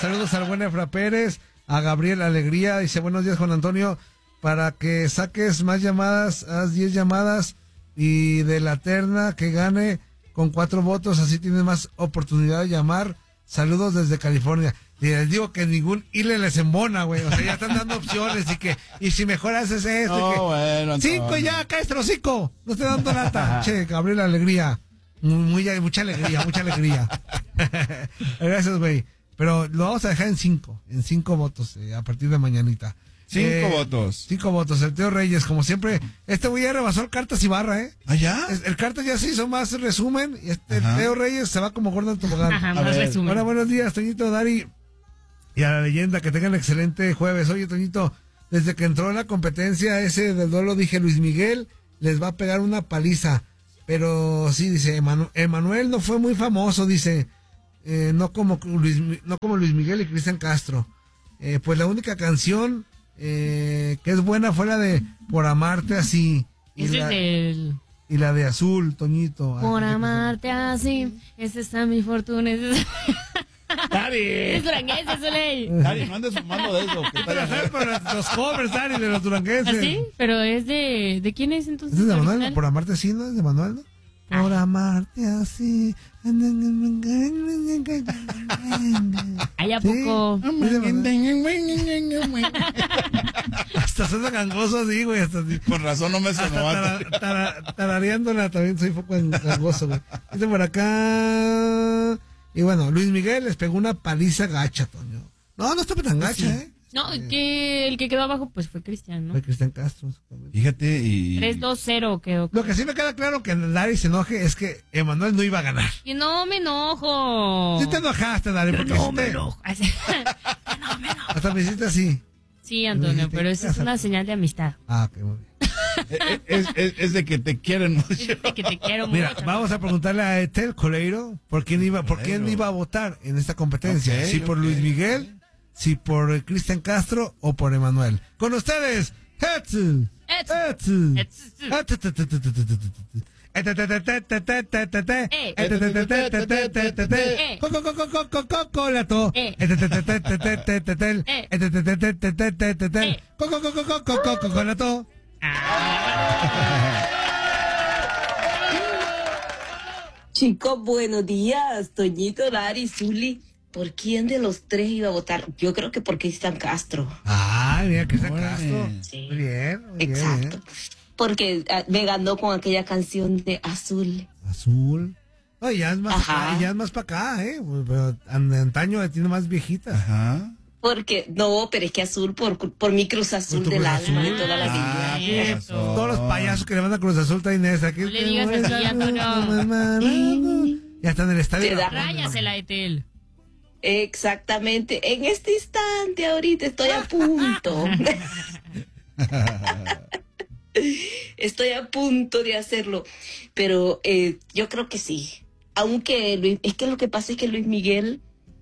saludos al buen Efra Pérez, a Gabriel Alegría, dice buenos días Juan Antonio, para que saques más llamadas, haz 10 llamadas y de la terna que gane con 4 votos, así tienes más oportunidad de llamar. Saludos desde California. Y les digo que ningún ILE les embona, güey. O sea, ya están dando opciones y si mejor haces esto. No, bueno, 5 ya, cállate los 5. No estoy dando lata. Che, Gabriel Alegría. Mucha alegría. Gracias, güey. Pero lo vamos a dejar en 5 votos a partir de mañanita. 5 votos. 5 votos. El Teo Reyes, como siempre. Este güey ya rebasó el Cartas y Barra, ¿eh? ¿Ah, ya? El Cartas ya se hizo más resumen. Y el Teo Reyes se va como gordo en tobogán. Ajá, más resumen. Hola, buenos días, Toñito, Dari. Y a la leyenda, que tengan excelente jueves. Oye, Toñito, desde que entró en la competencia ese del duelo, dije, Luis Miguel les va a pegar una paliza. Pero sí, dice, Emanuel no fue muy famoso, dice. No como Luis Miguel y Cristian Castro. Pues la única canción que es buena fue la de Por Amarte Así. Y la de Azul, Toñito. Por amarte así, esa es mi fortuna. Dari. Es duranguense, Soleil. Dari, no andes fumando de eso. Los covers, Dari, de los duranguenses. ¿Ah, sí? Pero es de ¿quién es entonces? ¿Es de Manuel? original? Por Amarte Así, ¿no? ¿Es de Manuel, no? Por amarte así. ¿Ahí a poco? Hasta suena gangoso así, güey. Con razón no me sonó. Tarareándola también soy un poco gangoso, güey. Dice por acá. Y bueno, Luis Miguel les pegó una paliza gacha, Toño. No estaba tan gacha, ¿eh? No, que el que quedó abajo pues fue Cristian, ¿no? Fue Cristian Castro, exactamente. Fíjate y... 3-2-0 quedó. Lo que sí me queda claro que Dari se enoje es que Emanuel no iba a ganar. Y no me enojo. Sí te enojaste, Dari, porque No me enojo. No me enojo. hasta me hiciste así. Sí, Antonio, pero eso es una señal de amistad. Ah, ok, muy bien. Es de que te quieren mucho. Es de que te quiero Mira, mucho. vamos a preguntarle a Etel Coleiro por quién iba a votar en esta competencia. Ok, si por Luis Miguel, si por Cristian Castro o por Emanuel. Con ustedes, Hetzel. Chicos, buenos días. Toñito, Dari, Zuli. ¿Por quién de los tres iba a votar? Yo creo que por Cristian Castro. Ay, mira, Cristian Castro. Sí. Muy bien. Exacto. Porque me ganó con aquella canción de Azul. Azul. No, ya es más Ajá. acá, ya es más para acá, pero antaño tiene más viejita. Ajá. Porque, no, pero es que Azul por mi Cruz Azul Por tu del Cruz alma Azul. de toda la vida. Cierto. Todos los payasos que le van a Cruz Azul traen esa. No le digas así, Antonio. Ya está en el estadio. Te da Ráyasela, Etel. Exactamente. En este instante, ahorita estoy a punto. Estoy a punto de hacerlo. Pero yo creo que sí. Aunque es que lo que pasa es que Luis Miguel,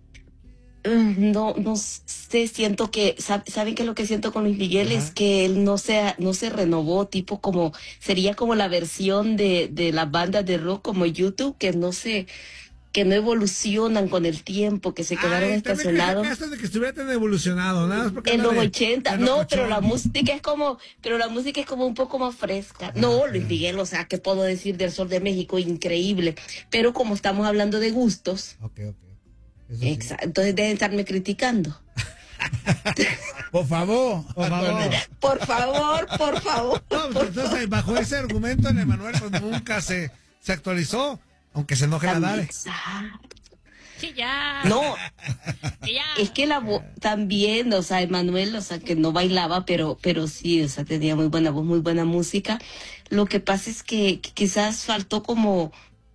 no sé, siento que, ¿saben qué es lo que siento con Luis Miguel? Ajá. Es que él no se renovó, tipo como, sería como la versión de las bandas de rock como YouTube, que no evolucionan con el tiempo, que se quedaron estacionados. De que estuviera tan evolucionado, nada más porque En anda los de- 80, de no, locochón. pero la música es como un poco más fresca. No, Luis Miguel, o sea, ¿qué puedo decir del Sol de México? Increíble. Pero como estamos hablando de gustos, Ok. Eso sí. entonces deben estarme criticando. Por favor. Por favor. Por favor. No, pues, entonces, bajo ese argumento, en Emanuel pues nunca se actualizó, aunque se enoje la Dare. Exacto. Sí, ya. No, Que ya. es que también, o sea, Emanuel, o sea, que no bailaba, pero sí, o sea, tenía muy buena voz, muy buena música. Lo que pasa es que quizás faltó como...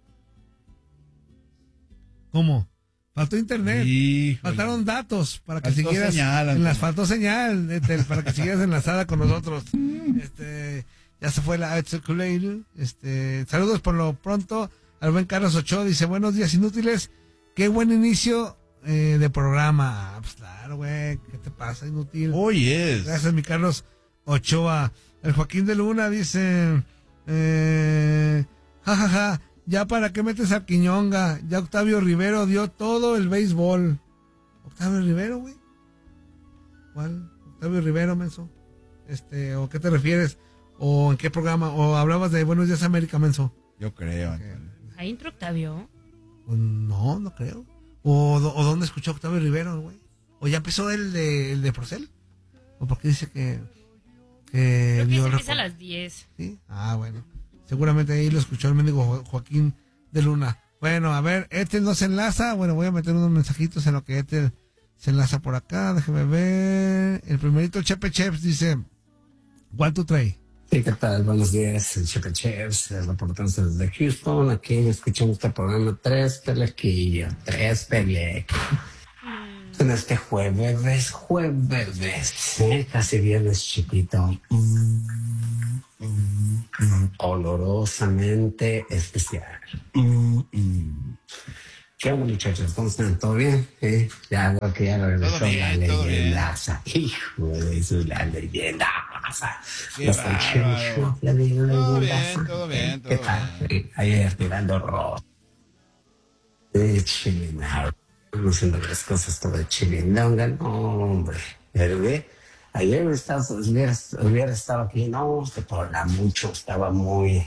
¿Cómo? Faltó internet. Híjole. Faltaron datos para que Faltó siguieras. señal, Antonio. Faltó señal, para que siguieras enlazada con nosotros. Ya se fue la Circulator. Saludos por lo pronto al buen Carlos Ochoa. Dice, buenos días inútiles. Qué buen inicio de programa. Pues claro, güey. ¿Qué te pasa, inútil? Hoy es. Gracias, mi Carlos Ochoa. El Joaquín de Luna dice, jajaja, ya para qué metes a Quiñonga, ya Octavio Rivero dio todo el béisbol. Octavio Rivero, güey. ¿Cuál? Octavio Rivero, menso. ¿O qué te refieres? ¿O en qué programa? ¿O hablabas de Buenos Días América, menso? Yo creo, Antonio. ¿Ahí entró Octavio? Pues no creo. ¿O dónde escuchó Octavio Rivero, güey? ¿O ya empezó el de Porcel? ¿O porque dice que Creo que vio se el empieza a reporte? las 10. ¿Sí? Ah, bueno. Seguramente ahí lo escuchó el mendigo Joaquín de Luna. Bueno, a ver, Ethel no se enlaza. Bueno, voy a meter unos mensajitos en lo que Ethel se enlaza por acá. Déjeme ver. El primerito, Chepe Cheps, dice: ¿Cuál tú traes? Sí, ¿qué tal? Buenos días, el Chepe Chefs, reportándose desde Houston. Aquí escuchamos este programa Tres Pelequillos, Tres Pelequillos. En este jueves, casi viernes chiquito. Olorosamente especial. ¿Qué onda, muchachos? ¿Cómo están? ¿Todo bien? Ya veo que ya regresó Todo bien, la todo bien. leyendaza. Hijo de eso, la leyendaza. Qué No está bárbaro. la Todo leyendaza. bien, todo bien, ¿Qué todo tal? bien. Ayer tirando rock. Chilinao. Haciendo las cosas todo de chilindonga. No, hombre. Pero ve, ayer hubiera estado aquí. No, se por mucho. Estaba muy,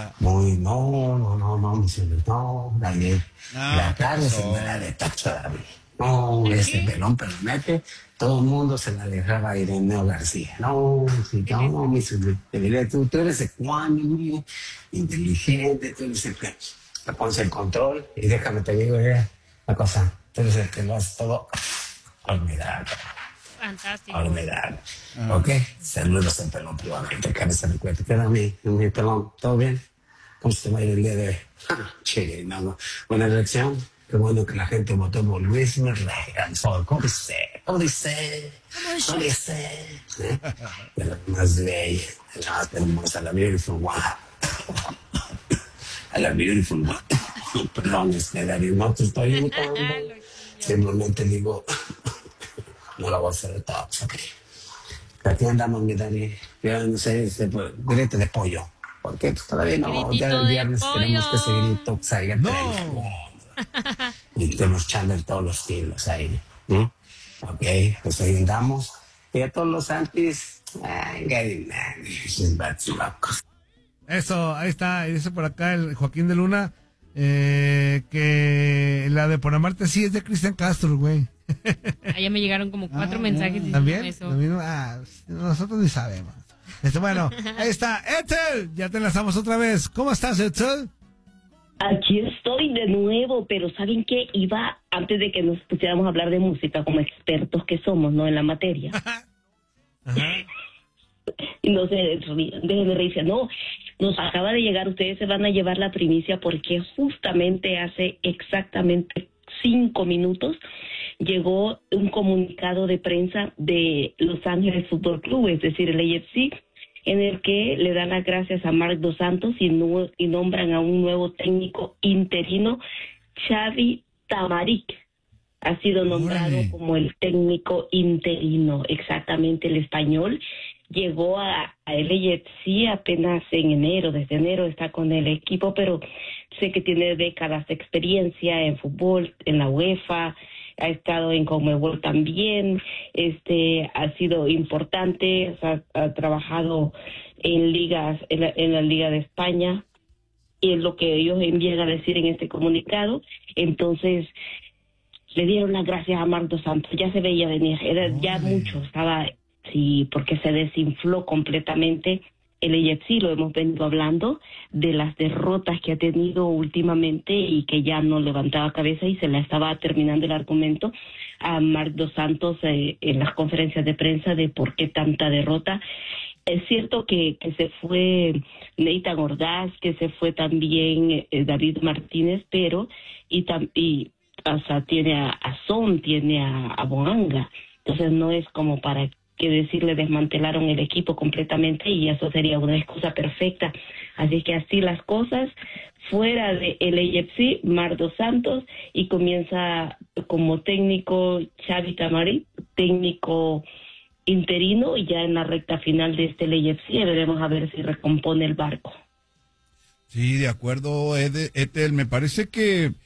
no, mi señor, no. Ayer, No, la ¿qué tarde se pasó? me la de todavía. No, ese pelonete, todo el mundo se la dejaba a Ireneo García. No, sí, no, mi señor, te diré, tú eres ecuánime, inteligente, tú eres el que te pones el control y déjame te digo la cosa, tú eres el que lo hace todo olvidar, Fantástico. olvidar. ¿Ok? Saludos al pelón privadamente, cabeza de cuento. ¿Qué era mi pelón? ¿Todo bien? ¿Cómo se va a ir el día de hoy? Chile, no. Buena elección. Qué bueno que la gente votó por Luis Miguel. ¿Cómo dice? ¿Cómo dice? ¿Cómo dice? De la más bella. La tenemos a la beautiful one. A la beautiful one. Perdón, David, no te estoy invitando. Simplemente digo, no la voy a hacer de todos, ok. Aquí andamos, mi Dani. Yo no sé, grite de pollo. Porque pues, todavía no, Gritito ya el de viernes tenemos que pollo. seguir el Toxaiga. No. Y tenemos Chandler todos los kilos ahí. ¿No? Ok, pues ahí andamos. Y a todos los antis, Eso, ahí está. Y dice por acá el Joaquín de Luna que la de Por Amarte sí es de Cristian Castro, güey. Allá me llegaron como 4 mensajes diciendo ¿También? eso. Lo mismo, nosotros ni sabemos. Bueno, ahí está. Ethel, ya te enlazamos otra vez. ¿Cómo estás, Ethel? Aquí estoy de nuevo, pero ¿saben qué? Iba, antes de que nos pusiéramos a hablar de música, como expertos que somos, ¿no? En la materia. Y no se dejen de reírse. No, nos acaba de llegar, ustedes se van a llevar la primicia porque justamente hace exactamente 5 minutos llegó un comunicado de prensa de Los Ángeles Fútbol Club, es decir, el AFC, en el que le dan las gracias a Marc Dos Santos y nombran a un nuevo técnico interino, Xavi Tamarik. Ha sido nombrado Órale. como el técnico interino, exactamente el español. Llegó a LAFC apenas en enero, desde enero está con el equipo, pero sé que tiene décadas de experiencia en fútbol, en la UEFA, ha estado en Conmebol también, ha sido importante, ha trabajado en ligas, en la Liga de España, y es lo que ellos envían a decir en este comunicado. Entonces, le dieron las gracias a Marc Dos Santos, ya se veía venir, era ya mucho, estaba, sí, porque se desinfló completamente el AFC, lo hemos venido hablando, de las derrotas que ha tenido últimamente y que ya no levantaba cabeza y se la estaba terminando el argumento a Marc Dos Santos en las conferencias de prensa de por qué tanta derrota. Es cierto que se fue Nathan Ordaz, que se fue también David Martínez, pero o sea, tiene a Son, tiene a Boanga, entonces no es como para que decirle desmantelaron el equipo completamente y eso sería una excusa perfecta. Así que así las cosas, fuera de el AFC, Marc Dos Santos, y comienza como técnico Xavi Tamarik, técnico interino, y ya en la recta final de este AFC veremos a ver si recompone el barco. Sí, de acuerdo, Ethel. Me parece que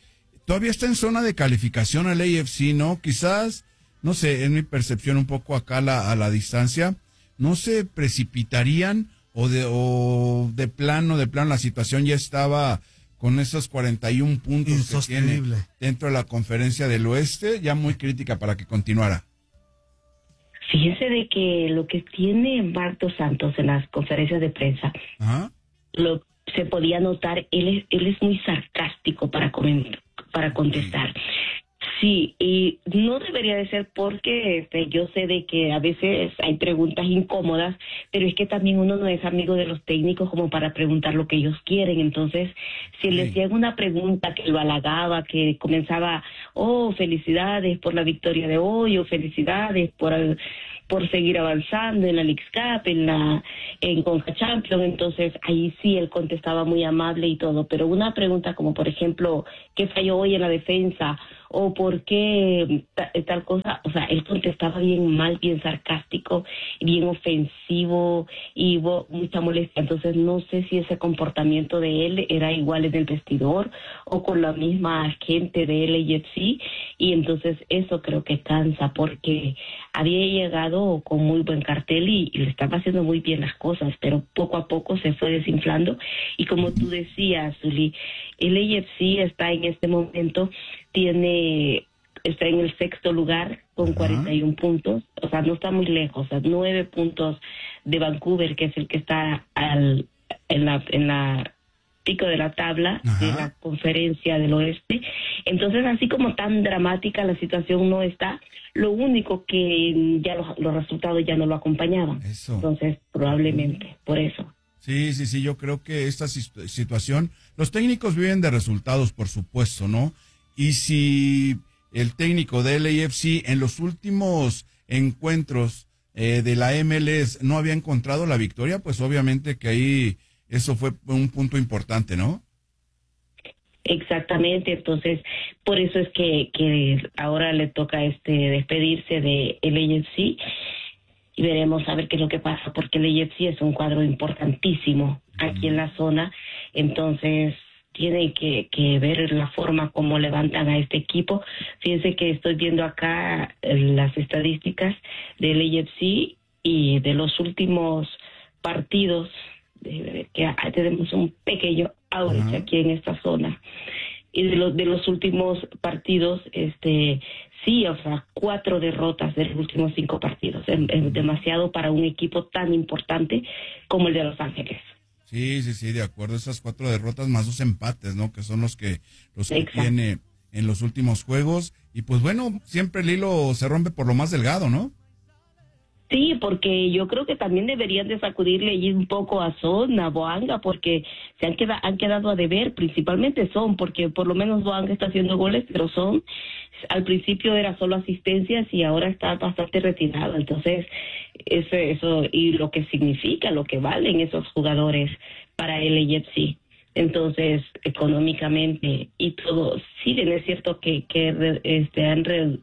todavía está en zona de calificación al AFC, ¿no? Quizás, no sé, en mi percepción un poco acá a la distancia, no se precipitarían o de plano la situación ya estaba con esos 41 puntos que tiene dentro de la conferencia del oeste, ya muy crítica para que continuara. Fíjense de que lo que tiene Marco Santos en las conferencias de prensa, Ajá. Se podía notar, él es muy sarcástico para contestar. Sí, y no debería de ser porque yo sé de que a veces hay preguntas incómodas, pero es que también uno no es amigo de los técnicos como para preguntar lo que ellos quieren. Entonces, si le hacían una pregunta que lo halagaba, que comenzaba, felicidades por la victoria de hoy, o felicidades por seguir avanzando en la Leagues Cup, en Conca Champions, entonces ahí sí él contestaba muy amable y todo, pero una pregunta como por ejemplo, ¿qué falló hoy en la defensa? O por qué tal cosa, o sea, él contestaba bien mal, bien sarcástico, bien ofensivo y hubo mucha molestia. Entonces no sé si ese comportamiento de él era igual en el vestidor o con la misma gente de LAFC, y entonces eso creo que cansa porque había llegado con muy buen cartel y le estaba haciendo muy bien las cosas, pero poco a poco se fue desinflando y como tú decías, Zuli, LAFC está en este momento está en el sexto lugar con 41 puntos, o sea, no está muy lejos, o sea, 9 puntos de Vancouver, que es el que está en la pico de la tabla de la conferencia del oeste. Entonces, así como tan dramática la situación no está, lo único que ya los resultados ya no lo acompañaban. Eso. Entonces, probablemente, por eso. Sí, yo creo que esta situación, los técnicos viven de resultados, por supuesto, ¿no? Y si el técnico del LAFC en los últimos encuentros de la MLS no había encontrado la victoria, pues obviamente que ahí eso fue un punto importante, ¿no? Exactamente, entonces por eso es que ahora le toca despedirse de LAFC y veremos a ver qué es lo que pasa, porque el LAFC es un cuadro importantísimo aquí en la zona, entonces tiene que ver la forma como levantan a este equipo. Fíjense que estoy viendo acá las estadísticas del LAFC y de los últimos partidos, que tenemos un pequeño outage aquí en esta zona. Y de los últimos partidos, sí, o sea, 4 derrotas de los últimos 5 partidos. Es demasiado para un equipo tan importante como el de Los Ángeles. Sí, de acuerdo. Esas 4 derrotas más 2 empates, ¿no? Que son los que tiene en los últimos juegos. Y pues bueno, siempre el hilo se rompe por lo más delgado, ¿no? Sí, porque yo creo que también deberían de sacudirle ahí un poco a Son, a Boanga, porque se han quedado a deber, principalmente Son, porque por lo menos Boanga está haciendo goles, pero Son al principio era solo asistencias y ahora está bastante retirado. Entonces, eso y lo que significa, lo que valen esos jugadores para el LAFC. Entonces, económicamente y todo, sí bien es cierto que han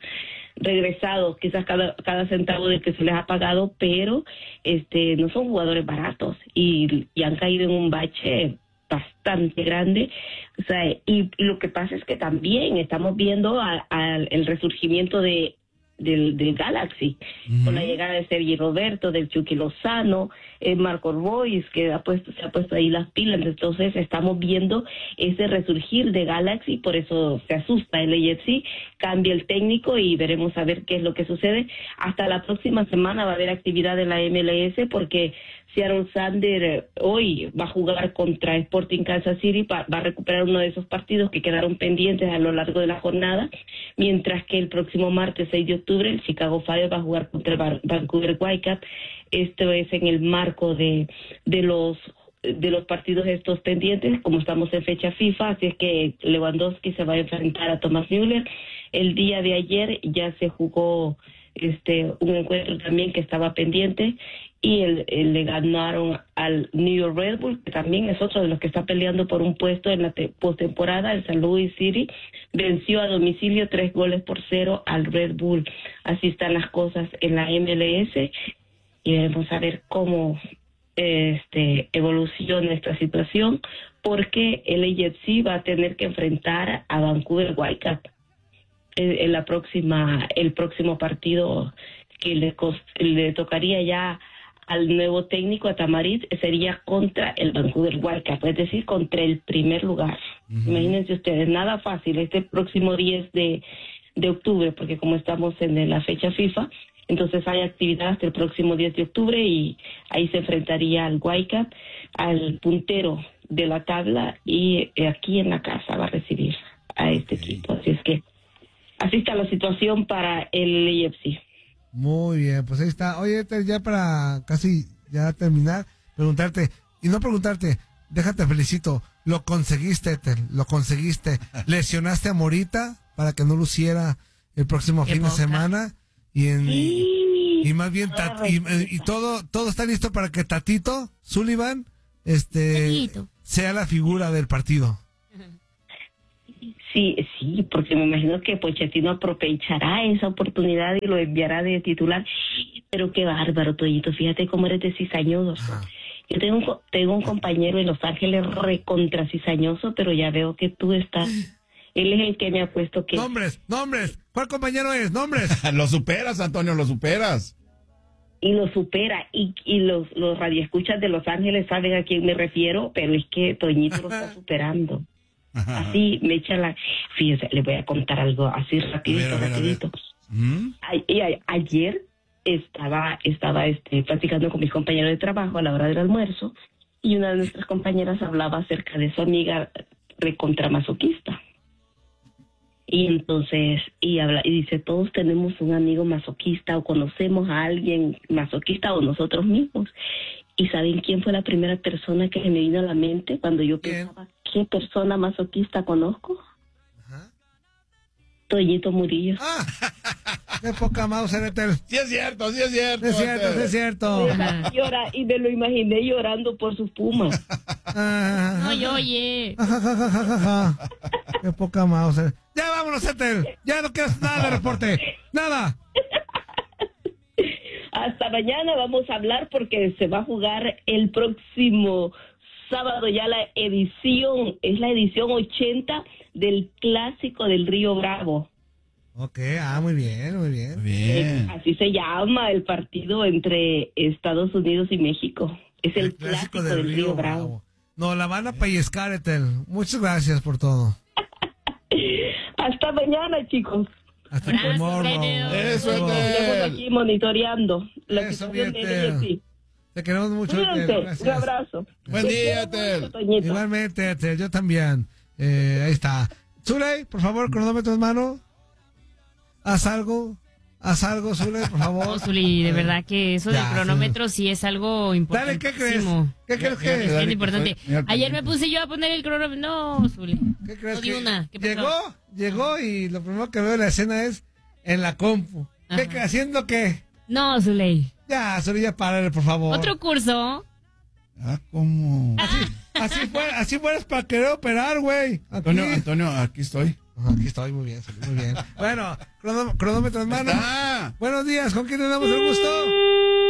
regresado quizás cada centavo del que se les ha pagado, pero no son jugadores baratos y han caído en un bache bastante grande. O sea, y lo que pasa es que también estamos viendo el resurgimiento del Galaxy, con la llegada de Sergi Roberto, del Chucky Lozano, Marco Royce, que se ha puesto ahí las pilas. Entonces estamos viendo ese resurgir de Galaxy, por eso se asusta el AFC, cambia el técnico y veremos a ver qué es lo que sucede. Hasta la próxima semana va a haber actividad en la MLS porque Seattle Sander hoy va a jugar contra Sporting Kansas City, va a recuperar uno de esos partidos que quedaron pendientes a lo largo de la jornada, mientras que el próximo martes 6 de octubre el Chicago Fire va a jugar contra el Vancouver Whitecaps. Esto es en el marco de los partidos estos pendientes, como estamos en fecha FIFA, así es que Lewandowski se va a enfrentar a Thomas Müller. El día de ayer ya se jugó un encuentro también que estaba pendiente y le ganaron al New York Red Bull, que también es otro de los que está peleando por un puesto en la postemporada. El St. Louis City venció a domicilio 3-0 al Red Bull. Así están las cosas en la MLS y veremos a ver cómo evoluciona esta situación, porque el AFC va a tener que enfrentar a Vancouver Whitecaps en el próximo partido que le tocaría ya al nuevo técnico, a Tamariz, sería contra el Vancouver Whitecaps, es decir, contra el primer lugar. Imagínense ustedes, nada fácil este próximo 10 de octubre, porque como estamos en la fecha FIFA, entonces hay actividad hasta el próximo 10 de octubre y ahí se enfrentaría al Whitecaps, al puntero de la tabla, y aquí en la casa va a recibir a este equipo. Así es que así está la situación para el AFC. Muy bien, pues ahí está. Oye, Ethel, ya para casi ya terminar, déjate felicito. Lo conseguiste, Ethel, lo conseguiste. Lesionaste a Morita para que no luciera el próximo fin de semana. Y más bien, y todo está listo para que Tatito Sullivan sea la figura del partido. Sí, porque me imagino que Pochettino aprovechará esa oportunidad y lo enviará de titular. Pero qué bárbaro, Toñito, fíjate cómo eres de cizañoso. Yo tengo un compañero en Los Ángeles recontra cizañoso, pero ya veo que tú estás... Él es el que me ha puesto que... Nombres. ¿Cuál compañero es? Nombres. Lo superas, Antonio, lo superas. Y lo supera, y los radioescuchas de Los Ángeles saben a quién me refiero, pero es que Toñito lo está superando. Así me echa la... Fíjense, le voy a contar algo así rapidito. Ayer estaba platicando con mis compañeros de trabajo a la hora del almuerzo, y una de nuestras compañeras hablaba acerca de su amiga recontramasoquista. Y entonces, y dice, todos tenemos un amigo masoquista, o conocemos a alguien masoquista, o nosotros mismos. ¿Y saben quién fue la primera persona que me vino a la mente cuando yo pensaba, qué persona masoquista conozco? Toñito Murillo. Qué poca mouse, Ethel. Sí es cierto. Es cierto. Y me lo imaginé llorando por sus Pumas. Oye. Qué poca mouse. Ya vámonos, Ethel. Ya no quieres nada de reporte. Nada. Hasta mañana vamos a hablar porque se va a jugar el próximo sábado ya es la edición 80 del Clásico del Río Bravo. Ok, muy bien. Bien. Así se llama el partido entre Estados Unidos y México. Es el Clásico del Río Bravo. No, la van a pellizcar, Ethel. Muchas gracias por todo. Hasta mañana, chicos. Hasta tomorrow. Eso, Estamos aquí monitoreando la Eso, situación bien, de Ethel. Te queremos mucho, Ethel. Gracias. Un abrazo. Buen día, Ethel. Igualmente, Ethel, yo también. Ahí está. Zuley, por favor, cronómetro en mano. Haz algo, Zuley, por favor. No, Zuli, de verdad que eso del cronómetro sí es algo importante. Dale, ¿qué crees? ¿Qué crees que Es bien importante. Ayer me puse yo a poner el cronómetro. No, Zuli. ¿Qué crees No di que una. ¿Qué pasó? llegó y lo primero que veo en la escena es en la compu? ¿Qué ¿haciendo qué? No, Zuley. Ya, Zuley, ya párale, por favor. Otro curso. ¿Cómo? Así fueras para querer operar, güey. Antonio, aquí estoy. Aquí estoy, muy bien, muy bien. Bueno, cronómetro en mano. Buenos días, ¿con quién tenemos el gusto?